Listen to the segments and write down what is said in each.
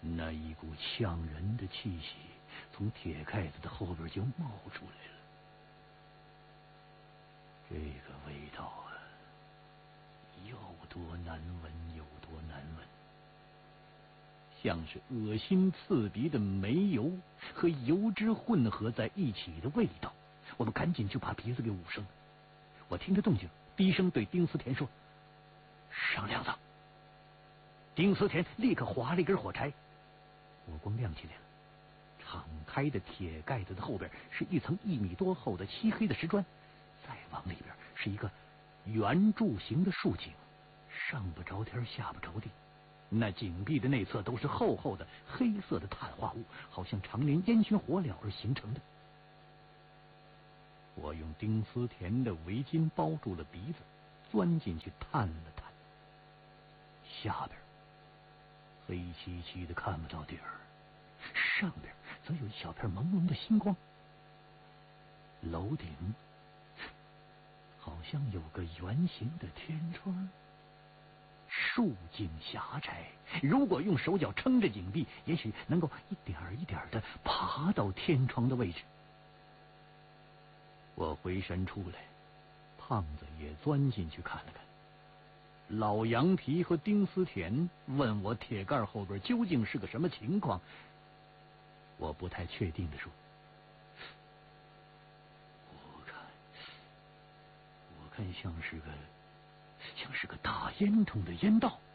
那一股呛人的气息从铁盖子的后边就冒出来了。这个味道啊，有多难闻有多难闻，像是恶心刺鼻的煤油和油脂混合在一起的味道。我们赶紧就把鼻子给捂上了。我听着动静，低声对丁思田说：“上梁子。”丁思田立刻划了一根火柴，火光亮起来了。敞开的铁盖子的后边是一层1米多厚的漆黑的石砖，再往里边是一个圆柱形的竖井，上不着天下不着地。那井壁的内侧都是厚厚的黑色的碳化物，好像常年烟熏火燎而形成的。我用丁思田的围巾包住了鼻子，钻进去探了探，下边黑漆漆的看不到底儿，上边则有一小片朦胧的星光。楼顶好像有个圆形的天窗，竖井狭窄，如果用手脚撑着井壁，也许能够一点一点的爬到天窗的位置。我回身出来，胖子也钻进去看了看。老羊皮和丁思田问我铁盖后边究竟是个什么情况，我不太确定的说：“我看像是个大烟囱的烟道。”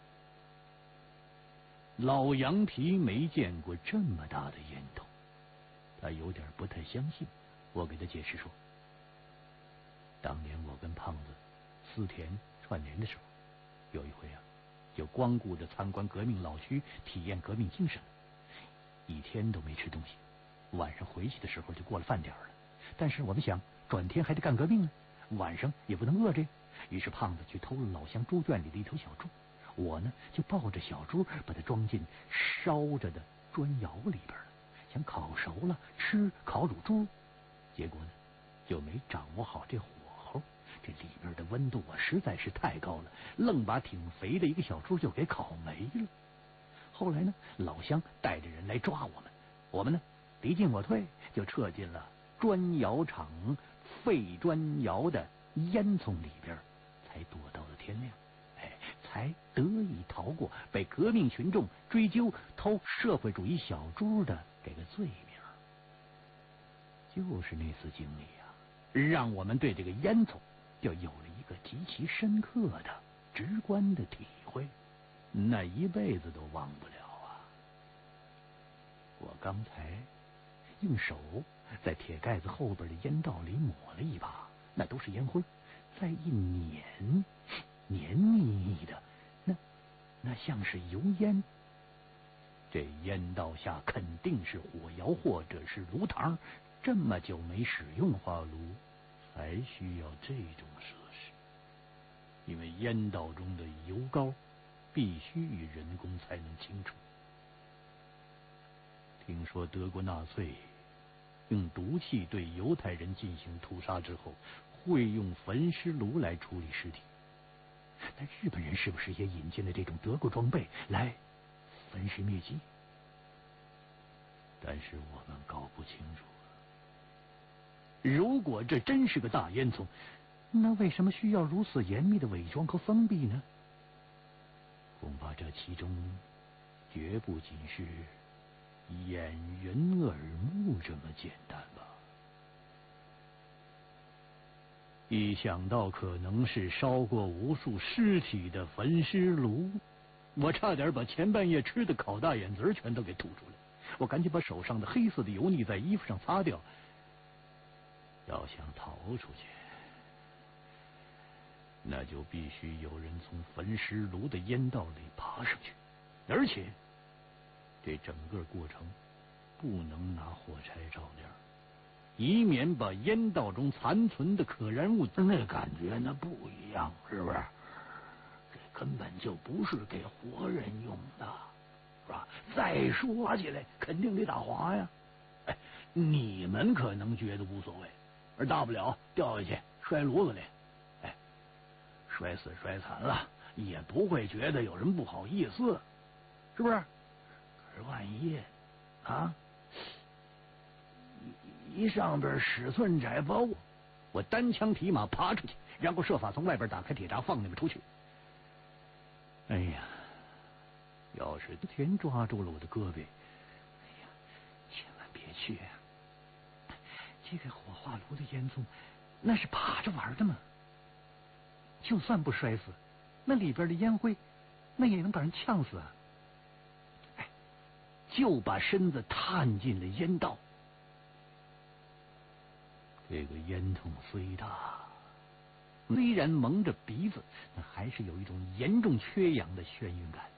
老羊皮没见过这么大的烟囱，他有点不太相信。我给他解释说，当年我跟胖子、思田串联的时候，有一回啊，就光顾着参观革命老区，体验革命精神，一天都没吃东西。晚上回去的时候就过了饭点了，但是我们想转天还得干革命呢，晚上也不能饿着呀。于是胖子去偷了老乡猪圈里的一头小猪，我呢就抱着小猪把它装进烧着的砖窑里边了，想烤熟了吃烤乳猪。结果呢就没掌握好这火候，这里边的温度啊实在是太高了，愣把挺肥的一个小猪就给烤没了。后来呢老乡带着人来抓我们呢敌进我退，就撤进了砖窑厂废砖窑的烟囱里边，才躲到了天亮，才得以逃过被革命群众追究偷社会主义小猪的这个罪名。就是那次经历啊，让我们对这个烟囱就有了一个极其深刻的直观的体会，那一辈子都忘不了啊。我刚才用手在铁盖子后边的烟道里抹了一把，那都是烟灰，再一捻，黏腻腻的，那像是油烟。这烟道下肯定是火窑或者是炉膛，这么久没使用化炉，才需要这种设施。因为烟道中的油膏必须与人工才能清除。听说德国纳粹用毒气对犹太人进行屠杀之后，会用焚尸炉来处理尸体。但日本人是不是也引进了这种德国装备来焚尸灭迹？但是我们搞不清楚。如果这真是个大烟囱，那为什么需要如此严密的伪装和封闭呢？恐怕这其中绝不仅是掩人耳目这么简单吧。一想到可能是烧过无数尸体的焚尸炉，我差点把前半夜吃的烤大眼子全都给吐出来。我赶紧把手上的黑色的油腻在衣服上擦掉。要想逃出去，那就必须有人从焚尸炉的烟道里爬上去，而且这整个过程不能拿火柴照亮，以免把烟道中残存的可燃物那感觉那不一样，是不是？这根本就不是给活人用的，是吧？再说起来肯定得打滑呀。你们可能觉得无所谓，而大不了掉下去摔炉子里，摔死摔残了也不会觉得有人不好意思，是不是？ 万一啊，一上边尺寸窄包，我单枪匹马爬出去，然后设法从外边打开铁闸放你们出去。哎呀，要是田抓住了我的胳膊，哎呀，千万别去啊！这个火化炉的烟囱那是爬着玩的嘛，就算不摔死，那里边的烟灰那也能把人呛死啊！哎，就把身子探进了烟道。这个烟囱虽大，虽然蒙着鼻子，那还是有一种严重缺氧的眩晕感。